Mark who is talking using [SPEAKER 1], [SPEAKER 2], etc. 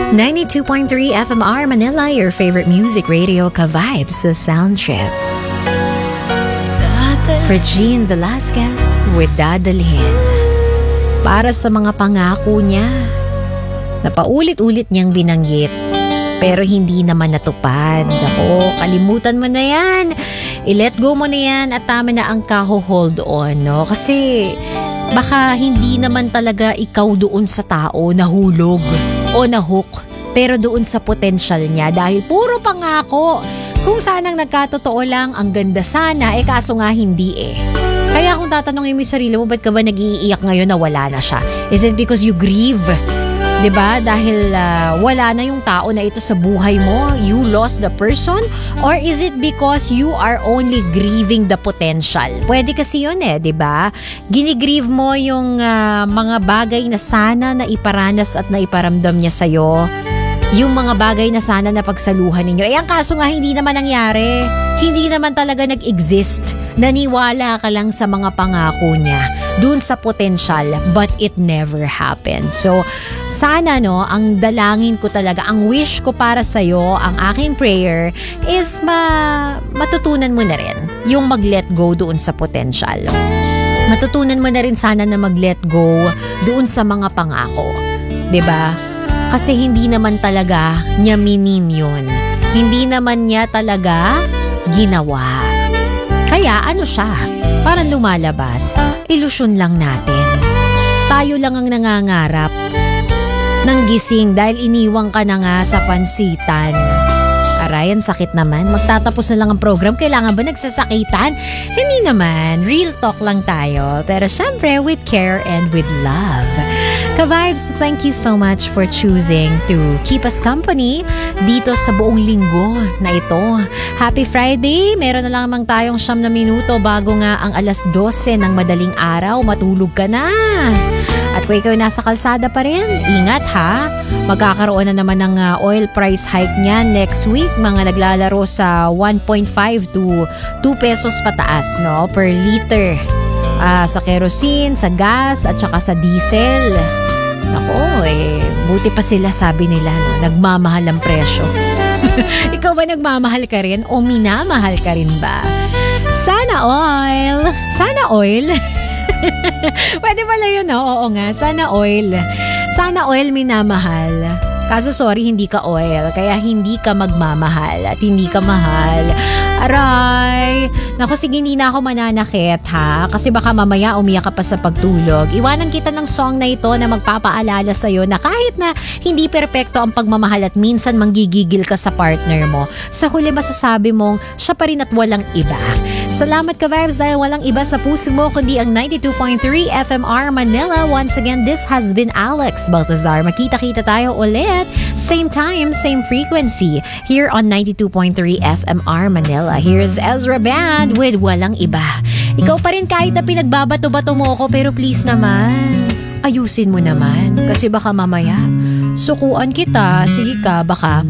[SPEAKER 1] 92.3 FMR Manila, your favorite music radio ka-vibes sa Sound Trip. Regine Velasquez with Dadalhin. Para sa mga pangako niya na paulit-ulit niyang binanggit pero hindi naman natupad. Ako, kalimutan mo na yan. I-let go mo na yan at tama na ang hold on, no? Kasi baka hindi naman talaga ikaw doon sa tao nahulog o nahook, pero doon sa potential niya dahil puro pangako. Kung sanang nagkatotoo lang, ang ganda sana, kaso nga hindi Kaya kung tatanungin mo yung sarili mo, ba't ka ba nag-iiyak ngayon na wala na siya? Is it because you grieve? Diba? Dahil wala na yung tao na ito sa buhay mo, you lost the person? Or is it because you are only grieving the potential? Pwede kasi yun diba? Ginigrieve mo yung mga bagay na sana na iparanas at na iparamdam niya sa'yo. Yung mga bagay na sana na pagsaluhan ninyo. Ang kaso nga hindi naman nangyari. Hindi naman talaga nag-exist. Naniwala ka lang sa mga pangako niya. Dun sa potential, but it never happened. So, sana ang dalangin ko talaga, ang wish ko para sa'yo, ang aking prayer is matutunan mo na rin yung mag-let go doon sa potential. Matutunan mo na rin sana na mag-let go doon sa mga pangako. 'Di ba? Kasi hindi naman talaga niya minin yun. Hindi naman niya talaga ginawa. Kaya siya? Parang lumalabas. Ilusyon lang natin. Tayo lang ang nangangarap ng gising dahil iniwang ka na nga sa pansitan. Aray, ang sakit naman. Magtatapos na lang ang program. Kailangan ba nagsasakitan? Hindi naman. Real talk lang tayo. Pero syempre, with care and with love. Ka-vibes, thank you so much for choosing to keep us company dito sa buong linggo na ito. Happy Friday! Meron na lamang tayong 9 na minuto bago nga ang 12:00 ng madaling araw. Matulog ka na! At kung ikaw nasa kalsada pa rin, ingat ha! Magkakaroon na naman ng oil price hike niyan next week. Mga naglalaro sa 1.5 to 2 pesos pataas per liter. Sa kerosene, sa gas, at saka sa diesel. Nako, buti pa sila, sabi nila, nagmamahal ang presyo. Ikaw ba nagmamahal ka rin o minamahal ka rin ba? Sana oil! Sana oil! Pwede pala yun, Oo nga, sana oil. Sana oil minamahal. Kaso sorry, hindi ka oil, kaya hindi ka magmamahal at hindi ka mahal. Aray! Naku, sige, hindi na ako mananakit ha. Kasi baka mamaya umiyak ka pa sa pagtulog. Iwanan kita ng song na ito na magpapaalala sa'yo na kahit na hindi perpekto ang pagmamahal at minsan manggigigil ka sa partner mo, sa huli masasabi mong siya pa rin at walang iba. Salamat ka-vibes dahil walang iba sa puso mo kundi ang 92.3 FMR Manila. Once again, this has been Alex Baltazar. Makita-kita tayo ulit. Same time, same frequency here on 92.3 FMR Manila. Here's Ezra Band with Walang Iba. Ikaw pa rin kahit na pinagbabato-bato mo ako, pero please naman, ayusin mo naman. Kasi baka mamaya, sukuan kita, sige ka, baka